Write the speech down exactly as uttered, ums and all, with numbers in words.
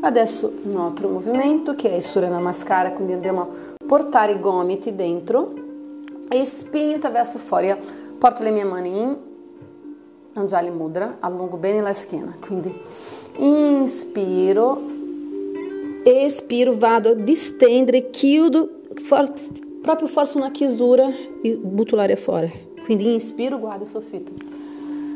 Adesso un altro movimento che è Surya Namaskara, quindi andiamo a portare i gomiti dentro e spinta verso fuori. Io porto le mie mani in Anjali Mudra, allungo bene la schiena, quindi inspiro, espiro, vado a distendere, chiudo, for, proprio forzo una chiusura e butto l'aria fuori. Quindi inspiro, guardo il soffitto.